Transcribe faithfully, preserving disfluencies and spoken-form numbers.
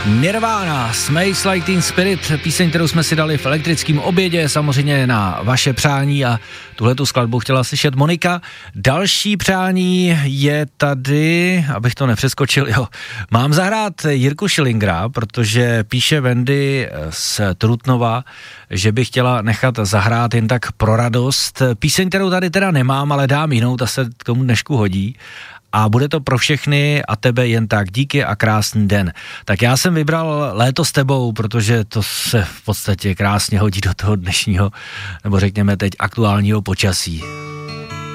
Nirvana, Smells Like Teen Spirit, píseň, kterou jsme si dali v elektrickém obědě, samozřejmě na vaše přání, a tuhletu skladbu chtěla slyšet Monika. Další přání je tady, abych to nepřeskočil, jo. Mám zahrát Jirku Schillingera, protože píše Wendy z Trutnova, že by chtěla nechat zahrát jen tak pro radost. Píseň, kterou tady teda nemám, ale dám jinou, ta se k tomu dnešku hodí. A bude to pro všechny a tebe jen tak. Díky a krásný den. Tak já jsem vybral Léto s tebou, protože to se v podstatě krásně hodí do toho dnešního, nebo řekněme teď aktuálního počasí.